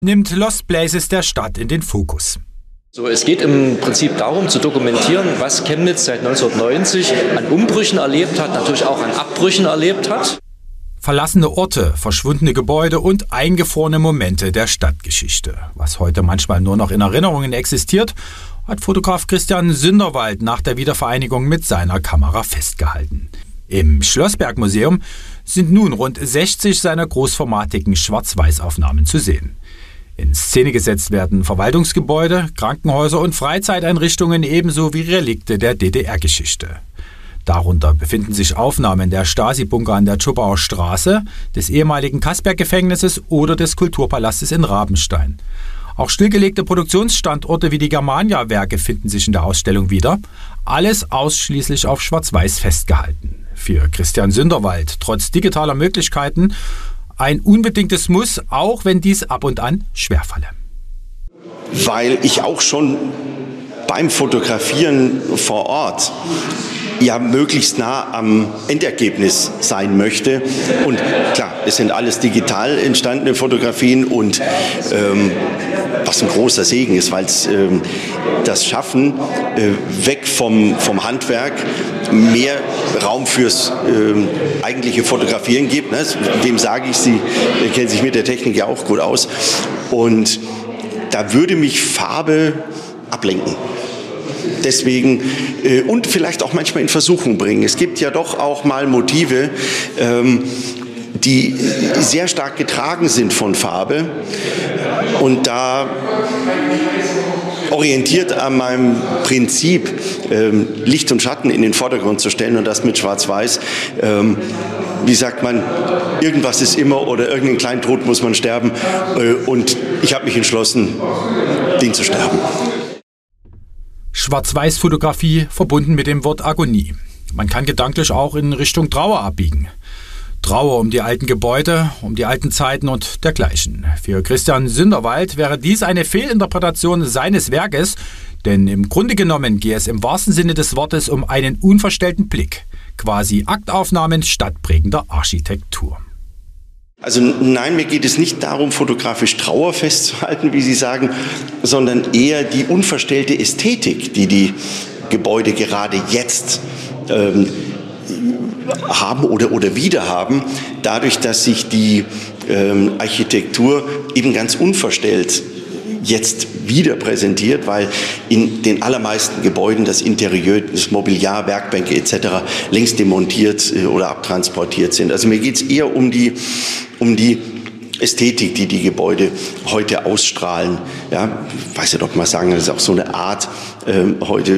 nimmt Lost Places der Stadt in den Fokus. So, es geht im Prinzip darum, zu dokumentieren, was Chemnitz seit 1990 an Umbrüchen erlebt hat, natürlich auch an Abbrüchen erlebt hat. Verlassene Orte, verschwundene Gebäude und eingefrorene Momente der Stadtgeschichte. Was heute manchmal nur noch in Erinnerungen existiert, hat Fotograf Christian Sünderwald nach der Wiedervereinigung mit seiner Kamera festgehalten. Im Schlossberg-Museum sind nun rund 60 seiner großformatigen Schwarz-Weiß-Aufnahmen zu sehen. In Szene gesetzt werden Verwaltungsgebäude, Krankenhäuser und Freizeiteinrichtungen ebenso wie Relikte der DDR-Geschichte. Darunter befinden sich Aufnahmen der Stasi-Bunker an der Zschopauer Straße, des ehemaligen Kassberg-Gefängnisses oder des Kulturpalastes in Rabenstein. Auch stillgelegte Produktionsstandorte wie die Germania-Werke finden sich in der Ausstellung wieder. Alles ausschließlich auf Schwarz-Weiß festgehalten. Für Christian Sünderwald, trotz digitaler Möglichkeiten, ein unbedingtes Muss, auch wenn dies ab und an schwerfalle. Weil ich auch schon beim Fotografieren vor Ort ja möglichst nah am Endergebnis sein möchte. Und klar, es sind alles digital entstandene Fotografien und was ein großer Segen ist, weil es das Schaffen weg vom Handwerk mehr Raum fürs eigentliche Fotografieren gibt. Ne? Dem sage ich, Sie kennen sich mit der Technik ja auch gut aus. Und da würde mich Farbe ablenken. Deswegen und vielleicht auch manchmal in Versuchung bringen. Es gibt ja doch auch mal Motive, die sehr stark getragen sind von Farbe. Und da orientiert an meinem Prinzip, Licht und Schatten in den Vordergrund zu stellen und das mit Schwarz-Weiß. Wie sagt man, irgendwas ist immer oder irgendeinen kleinen Tod muss man sterben. Und ich habe mich entschlossen, den zu sterben. Schwarz-Weiß-Fotografie verbunden mit dem Wort Agonie. Man kann gedanklich auch in Richtung Trauer abbiegen. Trauer um die alten Gebäude, um die alten Zeiten und dergleichen. Für Christian Sünderwald wäre dies eine Fehlinterpretation seines Werkes, denn im Grunde genommen gehe es im wahrsten Sinne des Wortes um einen unverstellten Blick, quasi Aktaufnahmen stadtprägender Architektur. Also nein, mir geht es nicht darum, fotografisch Trauer festzuhalten, wie Sie sagen, sondern eher die unverstellte Ästhetik, die die Gebäude gerade jetzt haben oder wieder haben, dadurch, dass sich die Architektur eben ganz unverstellt jetzt wieder präsentiert, weil in den allermeisten Gebäuden das Interieur, das Mobiliar, Werkbänke etc. längst demontiert oder abtransportiert sind. Also mir geht es eher um die Ästhetik, die die Gebäude heute ausstrahlen. Ja, ich weiß nicht, ob man sagen, das ist auch so eine Art heute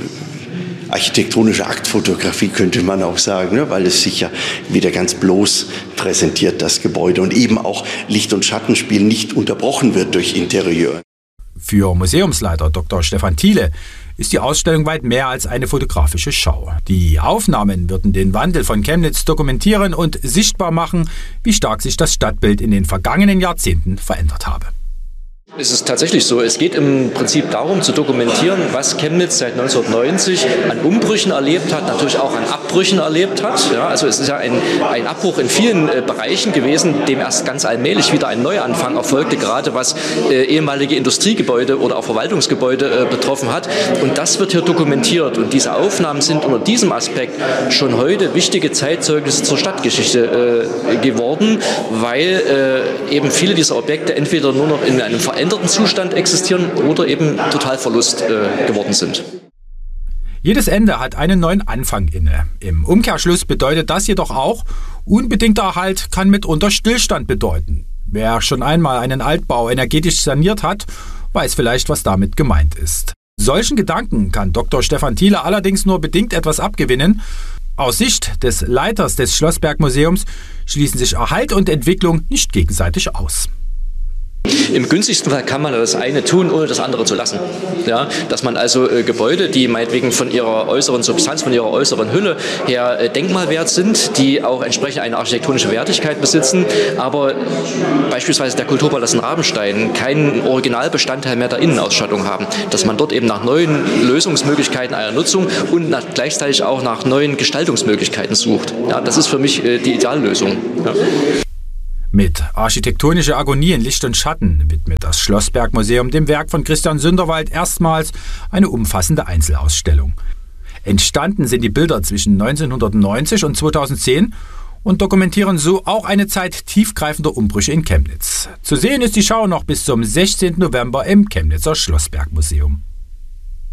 architektonische Aktfotografie, könnte man auch sagen, ne? Weil es sich ja wieder ganz bloß präsentiert, das Gebäude, und eben auch Licht- und Schattenspiel nicht unterbrochen wird durch Interieur. Für Museumsleiter Dr. Stefan Thiele ist die Ausstellung weit mehr als eine fotografische Schau. Die Aufnahmen würden den Wandel von Chemnitz dokumentieren und sichtbar machen, wie stark sich das Stadtbild in den vergangenen Jahrzehnten verändert habe. Es ist tatsächlich so. Es geht im Prinzip darum, zu dokumentieren, was Chemnitz seit 1990 an Umbrüchen erlebt hat, natürlich auch an Abbrüchen erlebt hat. Ja, also es ist ja ein Abbruch in vielen Bereichen gewesen, dem erst ganz allmählich wieder ein Neuanfang erfolgte, gerade was ehemalige Industriegebäude oder auch Verwaltungsgebäude betroffen hat. Und das wird hier dokumentiert. Und diese Aufnahmen sind unter diesem Aspekt schon heute wichtige Zeitzeugnisse zur Stadtgeschichte geworden, weil eben viele dieser Objekte entweder nur noch in einem veränderten Zustand existieren oder eben Totalverlust geworden sind. Jedes Ende hat einen neuen Anfang inne. Im Umkehrschluss bedeutet das jedoch auch, unbedingter Erhalt kann mitunter Stillstand bedeuten. Wer schon einmal einen Altbau energetisch saniert hat, weiß vielleicht, was damit gemeint ist. Solchen Gedanken kann Dr. Stefan Thiele allerdings nur bedingt etwas abgewinnen. Aus Sicht des Leiters des Schlossberg-Museums schließen sich Erhalt und Entwicklung nicht gegenseitig aus. Im günstigsten Fall kann man das eine tun, ohne das andere zu lassen. Ja, dass man also Gebäude, die meinetwegen von ihrer äußeren Substanz, von ihrer äußeren Hülle her denkmalwert sind, die auch entsprechend eine architektonische Wertigkeit besitzen, aber beispielsweise der Kulturpalast in Rabenstein keinen Originalbestandteil mehr der Innenausstattung haben, dass man dort eben nach neuen Lösungsmöglichkeiten einer Nutzung und gleichzeitig auch nach neuen Gestaltungsmöglichkeiten sucht. Ja, das ist für mich die Ideallösung. Ja. Mit architektonischer Agonie in Licht und Schatten widmet das Schlossberg-Museum dem Werk von Christian Sünderwald erstmals eine umfassende Einzelausstellung. Entstanden sind die Bilder zwischen 1990 und 2010 und dokumentieren so auch eine Zeit tiefgreifender Umbrüche in Chemnitz. Zu sehen ist die Schau noch bis zum 16. November im Chemnitzer Schlossberg-Museum.